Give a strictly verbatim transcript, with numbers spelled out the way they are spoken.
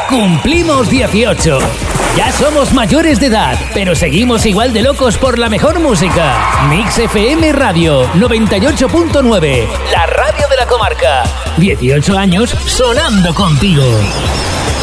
Cumplimos dieciocho. Ya somos mayores de edad, pero seguimos igual de locos por la mejor música. Mix F M Radio noventa y ocho punto nueve, la radio de la comarca. dieciocho años sonando contigo.